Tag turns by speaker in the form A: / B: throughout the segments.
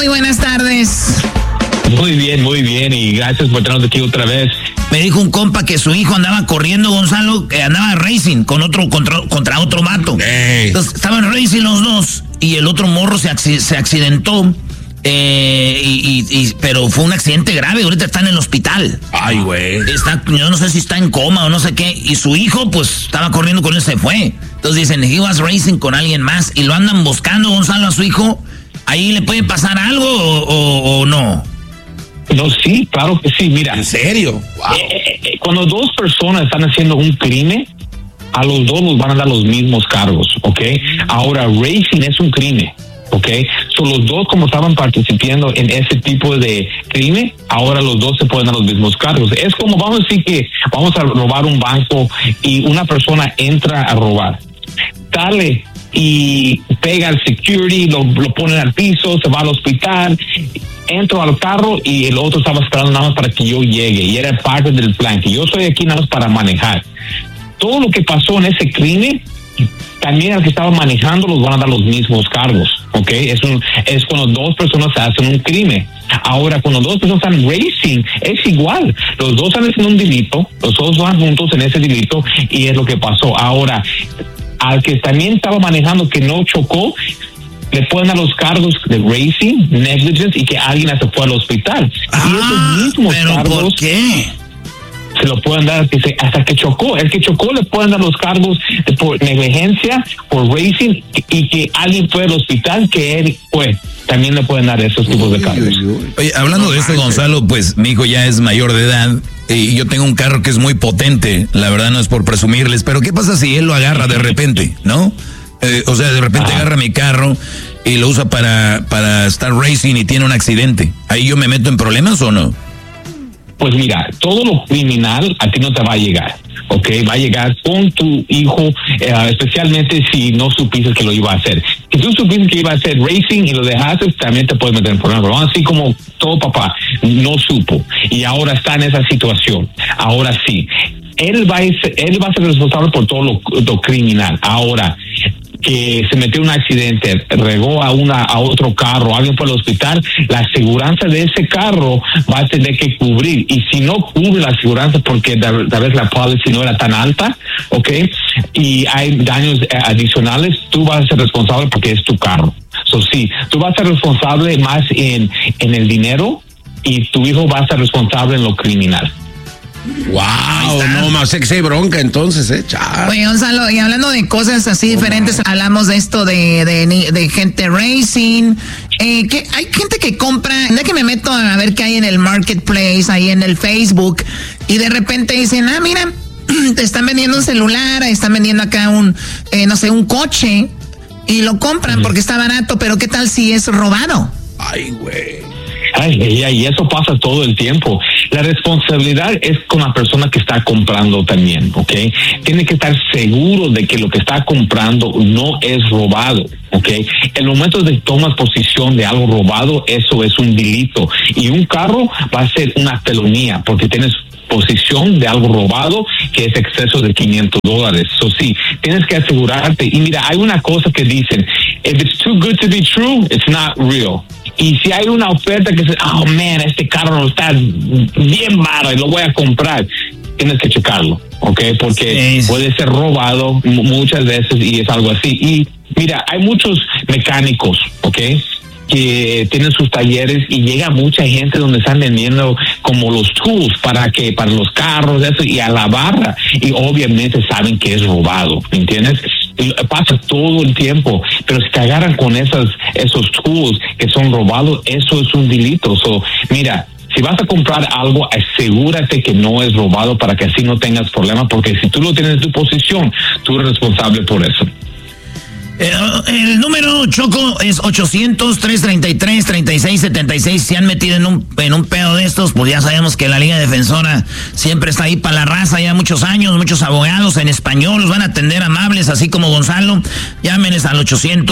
A: Muy buenas tardes.
B: Muy bien, y gracias por tenernos aquí otra vez.
C: Me dijo un compa que su hijo andaba corriendo, Gonzalo, que andaba racing con contra otro vato.
D: Hey.
C: Entonces, estaban racing los dos, y el otro morro se accidentó, pero fue un accidente grave, ahorita está en el hospital.
D: Ay, güey.
C: Yo no sé si está en coma o no sé qué, y su hijo, pues, estaba corriendo con él, se fue. Entonces dicen, he was racing con alguien más, y lo andan buscando, Gonzalo, a su hijo. ¿Ahí le puede pasar algo o no?
B: No, sí, claro que sí, mira.
D: ¿En serio? Wow.
B: Cuando dos personas están haciendo un crimen, a los dos los van a dar los mismos cargos, ¿ok? Ahora, racing es un crimen, ¿ok? Los dos, como estaban participando en ese tipo de crimen, ahora los dos se pueden dar los mismos cargos. Es como, vamos a decir que vamos a robar un banco y una persona entra a robar. Dale y pega al security, lo ponen al piso, se va al hospital. Entro al carro y el otro estaba esperando nada más para que yo llegue, y era parte del plan, que yo estoy aquí nada más para manejar. Todo lo que pasó en ese crimen, también al que estaba manejando los van a dar los mismos cargos, ¿ok? Es cuando dos personas hacen un crimen. Ahora, cuando dos personas están racing, es igual. Los dos están haciendo un delito, los dos van juntos en ese delito, y es lo que pasó. Ahora, al que también estaba manejando que no chocó, le pueden dar los cargos de racing, negligence, y que alguien se fue al hospital. Y esos mismos
C: ¿pero
B: cargos,
C: por qué?
B: Se lo pueden dar hasta que chocó. El que chocó le pueden dar los cargos por negligencia, por racing, y que alguien fue al hospital que él fue. También le pueden dar esos tipos de cargos.
C: Oye, hablando de esto, Gonzalo, pues mi hijo ya es mayor de edad y yo tengo un carro que es muy potente. La verdad no es por presumirles, pero ¿qué pasa si él lo agarra de repente, no? O sea, de repente agarra mi carro y lo usa para estar racing y tiene un accidente. ¿Ahí yo me meto en problemas o no?
B: Pues mira, todo lo criminal a ti no te va a llegar, ¿ok? Va a llegar con tu hijo, especialmente si no supiste que lo iba a hacer. Si tú supiste que iba a hacer racing y lo dejaste, también te puedes meter en problemas. Pero así como todo papá no supo y ahora está en esa situación, ahora sí. Él va a ser responsable por todo lo criminal. Ahora, que se metió en un accidente, regó a otro carro, alguien fue al hospital, la aseguranza de ese carro va a tener que cubrir. Y si no cubre la aseguranza porque tal vez la policy no era tan alta, ¿ok? Y hay daños adicionales, tú vas a ser responsable porque es tu carro. Sí, tú vas a ser responsable más en el dinero y tu hijo va a ser responsable en lo criminal.
D: Wow, no más sé que hay bronca entonces, chaval.
A: Oye, Gonzalo, y hablando de cosas así diferentes, hablamos de esto de gente racing, que hay gente que compra, no es que me meto a ver qué hay en el marketplace, ahí en el Facebook, y de repente dicen, mira, te están vendiendo un celular, están vendiendo acá un coche, y lo compran porque está barato, pero ¿qué tal si es robado?
D: Ay, güey.
B: Y eso pasa todo el tiempo. La responsabilidad es con la persona que está comprando también, ¿ok? Tiene que estar seguro de que lo que está comprando no es robado, ¿ok? El momento de tomas posición de algo robado, eso es un delito. Y un carro va a ser una felonía porque tienes posesión de algo robado que es exceso de $500. Eso sí, tienes que asegurarte. Y mira, hay una cosa que dicen, if it's too good to be true, it's not real. Y si hay una oferta que dice, oh man, este carro está bien barato y lo voy a comprar, tienes que checarlo, ¿ok? Porque puede ser robado muchas veces y es algo así. Y mira, hay muchos mecánicos, ¿ok?, que tienen sus talleres y llega mucha gente donde están vendiendo como los tools para los carros, eso, y a la barra, y obviamente saben que es robado, ¿me entiendes? Pasa todo el tiempo, pero si te agarran con esos tools que son robados, eso es un delito. Mira, si vas a comprar algo, asegúrate que no es robado para que así no tengas problemas, porque si tú lo tienes en tu posición, tú eres responsable por eso.
C: El número, Choco, es 800-333-3676. Si han metido en un pedo de estos, pues ya sabemos que la Liga Defensora siempre está ahí para la raza, ya muchos años, muchos abogados en español, los van a atender amables, así como Gonzalo. Llámenes al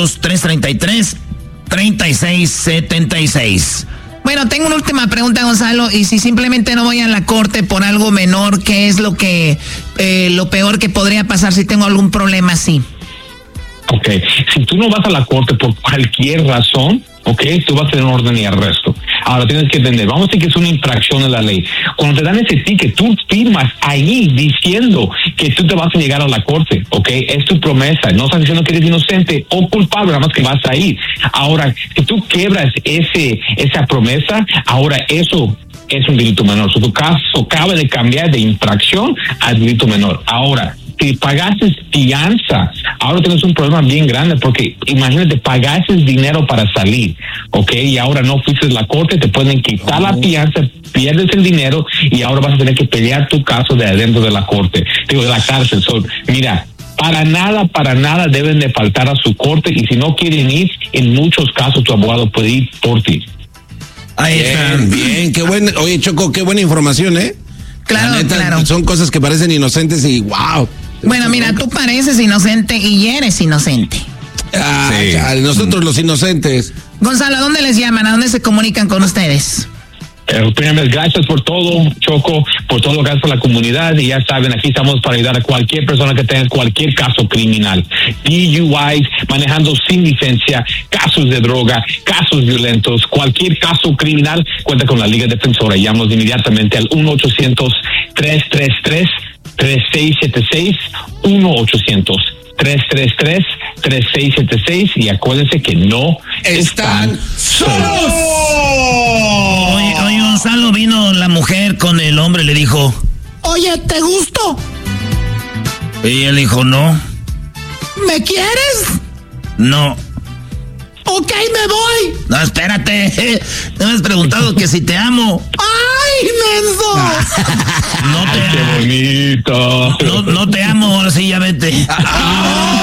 C: 800-333-3676.
A: Bueno, tengo una última pregunta, Gonzalo, y si simplemente no voy a la corte por algo menor, ¿qué es lo peor que podría pasar si tengo algún problema así?
B: Ok, si tú no vas a la corte por cualquier razón, ¿ok? Tú vas a tener un orden y arresto. Ahora tienes que entender, vamos a decir que es una infracción de la ley. Cuando te dan ese ticket, tú firmas ahí diciendo que tú te vas a llegar a la corte, ¿ok? Es tu promesa, no estás diciendo que eres inocente o culpable, nada más que vas a ir. Ahora, si tú quebras esa promesa, ahora eso es un delito menor. Tu caso acaba de cambiar de infracción a delito menor. Ahora, si pagaste fianza, ahora tienes un problema bien grande, porque imagínate, pagaste dinero para salir, ¿ok? Y ahora no fuiste a la corte, te pueden quitar la fianza, pierdes el dinero y ahora vas a tener que pelear tu caso de adentro de la corte, de la cárcel. Mira, para nada deben de faltar a su corte, y si no quieren ir, en muchos casos tu abogado puede ir por ti.
D: Ahí está. Bien, qué bueno. Oye, Choco, qué buena información, ¿eh?
A: Claro, neta, claro.
D: Son cosas que parecen inocentes y wow.
A: Bueno, mira, tú pareces inocente y eres inocente.
D: Sí. Nosotros los inocentes.
A: Gonzalo, ¿a dónde les llaman? ¿A dónde se comunican con ustedes?
B: Primero, gracias por todo, Choco, por todo, gracias por la comunidad, y ya saben, aquí estamos para ayudar a cualquier persona que tenga cualquier caso criminal, DUIs, manejando sin licencia, casos de droga, casos violentos, cualquier caso criminal, cuenta con la Liga Defensora. Llámanos inmediatamente al 1-800-333-3676, 1-800-333-3676, y acuérdense que no están solos.
C: Oye, Gonzalo, vino la mujer con el hombre, le dijo,
A: oye, ¿te gusto?
C: Y él dijo, no.
A: ¿Me quieres?
C: No.
A: Ok, me voy.
C: No, espérate. No me has preguntado que si te amo.
A: ¡Ay, menso!
B: ¡Qué bonito!
C: No te amo, ahora sí, ya vete.